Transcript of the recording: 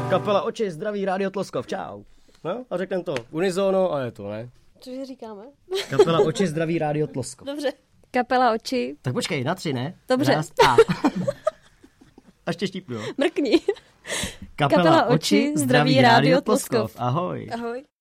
Kapela Oči, zdraví, Rádio Tloskov, čau. No, a řekneme to unizono a je to, ne? Cože říkáme? Kapela Oči, zdraví, Rádio Tloskov. Dobře. Kapela Oči. Tak počkej, na 3, ne? Dobře. Raz, a ještě štípnu, jo. Mrkni. Kapela Oči, zdraví, Rádio Tloskov. Ahoj. Ahoj.